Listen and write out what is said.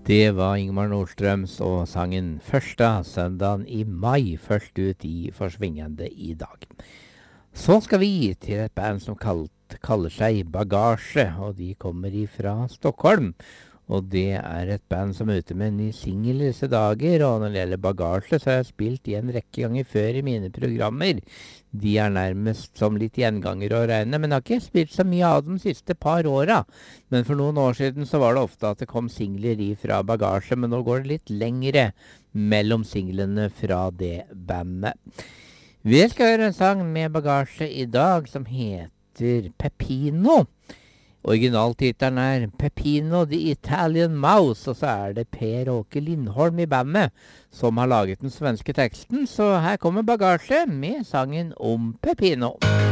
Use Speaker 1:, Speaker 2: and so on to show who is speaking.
Speaker 1: Det var Ingmar Nordstrøms og sangen første søndagen i mai, først ut i Forsvingende i dag. Så skal vi til et band som kaller seg Bagasje, og de kommer ifra Stockholm. Og det er et band som er ute med en ny single i disse dager, og når det gjelder Bagasje så har jeg spilt i en rekke ganger før i mine programmer. De er nærmest som litt gjenganger å regne, men jeg har ikke spilt så mye av dem de siste par åra. Men for noen år siden så var det ofte at det kom singler fra Bagasje, men nå går det litt lengre mellom singlene fra det bandet. Vi skal høre en sang med Bagasje i dag som heter Peppino. Originaltittelen er Peppino the Italian Mouse, og så er det Per Åke Lindholm i bandet som har laget den svenske teksten, så her kommer Bagasje med sangen om Peppino.